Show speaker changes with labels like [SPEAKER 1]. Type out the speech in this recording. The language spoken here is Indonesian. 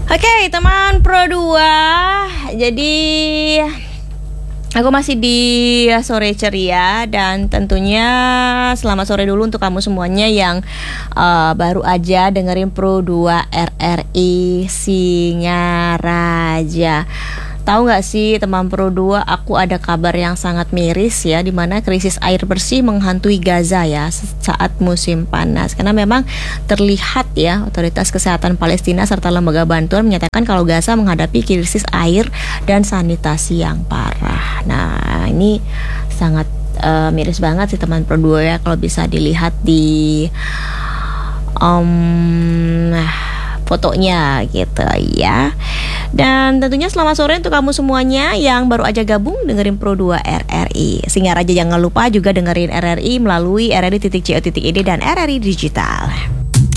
[SPEAKER 1] Oke, teman Pro 2. Jadi aku masih di sore ceria dan tentunya selamat sore dulu untuk kamu semuanya yang baru aja dengerin Pro 2 RRI Singaraja. Tahu nggak sih teman Pro 2, aku ada kabar yang sangat miris ya, di mana krisis air bersih menghantui Gaza ya saat musim panas. Karena memang terlihat ya, otoritas kesehatan Palestina serta lembaga bantuan menyatakan kalau Gaza menghadapi krisis air dan sanitasi yang parah. Nah, ini sangat miris banget sih teman Pro 2 ya, kalau bisa dilihat di fotonya gitu ya. Dan tentunya selamat sore untuk kamu semuanya yang baru aja gabung dengerin Pro 2 RRI Singaraja. Jangan lupa juga dengerin RRI melalui rri.co.id dan RRI Digital.